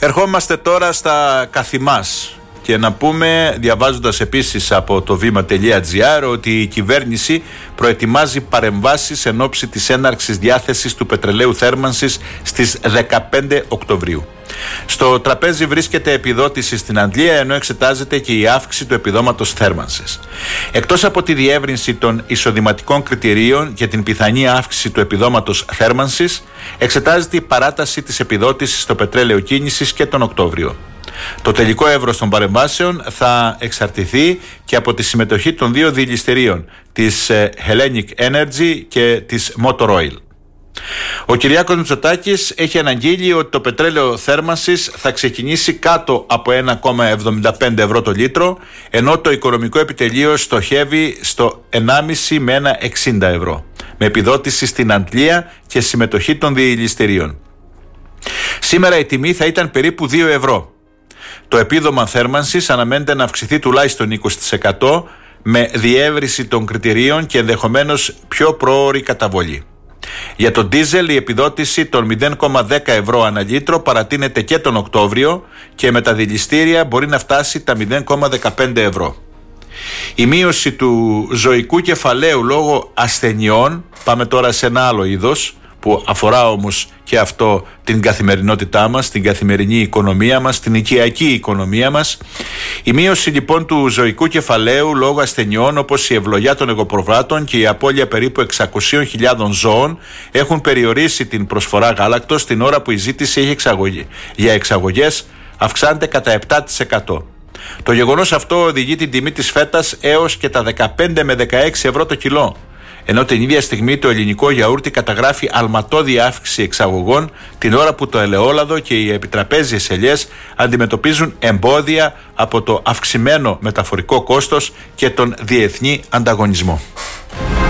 Ερχόμαστε τώρα στα καθημάς και να πούμε, διαβάζοντας επίσης από το βήμα.gr, ότι η κυβέρνηση προετοιμάζει παρεμβάσεις εν ώψη της έναρξης διάθεσης του πετρελαίου θέρμανσης στις 15 Οκτωβρίου. Στο τραπέζι βρίσκεται επιδότηση στην Αντλία, ενώ εξετάζεται και η αύξηση του επιδόματος θέρμανσης. Εκτός από τη διεύρυνση των εισοδηματικών κριτηρίων και την πιθανή αύξηση του επιδόματος θέρμανσης, εξετάζεται η παράταση της επιδότησης στο πετρέλαιο κίνησης και τον Οκτώβριο. Το τελικό εύρος των παρεμβάσεων θα εξαρτηθεί και από τη συμμετοχή των δύο διελιστερίων, της Hellenic Energy και της Motor Oil. Ο Κυριάκος Μητσοτάκης έχει αναγγείλει ότι το πετρέλαιο θέρμανσης θα ξεκινήσει κάτω από 1,75 ευρώ το λίτρο, ενώ το οικονομικό επιτελείο στοχεύει στο 1,5 με 1,60 ευρώ, με επιδότηση στην Αντλία και συμμετοχή των διελιστερίων. Σήμερα η τιμή θα ήταν περίπου 2 ευρώ. Το επίδομα θέρμανσης αναμένεται να αυξηθεί τουλάχιστον 20%, με διεύρυνση των κριτηρίων και ενδεχομένως πιο πρόωρη καταβολή. Για τον ντίζελ η επιδότηση των 0,10 ευρώ ανά λίτρο παρατείνεται και τον Οκτώβριο και με τα δηληστήρια μπορεί να φτάσει τα 0,15 ευρώ. Η μείωση του ζωικού κεφαλαίου λόγω ασθενειών, πάμε τώρα σε ένα άλλο είδος που αφορά όμως και αυτό την καθημερινότητά μας, την καθημερινή οικονομία μας, την οικιακή οικονομία μας. Η μείωση λοιπόν του ζωικού κεφαλαίου λόγω ασθενειών, όπως η ευλογιά των εγωπροβάτων και η απώλεια περίπου 600.000 ζώων, έχουν περιορίσει την προσφορά γάλακτος την ώρα που η ζήτηση για εξαγωγές αυξάνεται κατά 7%. Το γεγονός αυτό οδηγεί την τιμή της φέτας έως και τα 15 με 16 ευρώ το κιλό, ενώ την ίδια στιγμή το ελληνικό γιαούρτι καταγράφει αλματώδη αύξηση εξαγωγών την ώρα που το ελαιόλαδο και οι επιτραπέζιες ελιές αντιμετωπίζουν εμπόδια από το αυξημένο μεταφορικό κόστος και τον διεθνή ανταγωνισμό.